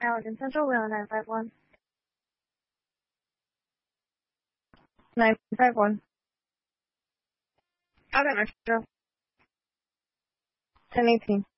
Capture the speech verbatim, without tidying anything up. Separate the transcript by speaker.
Speaker 1: Allegan Central, Wheel nine five one.
Speaker 2: nine five one.
Speaker 1: Allegan Metro.
Speaker 2: ten eighteen.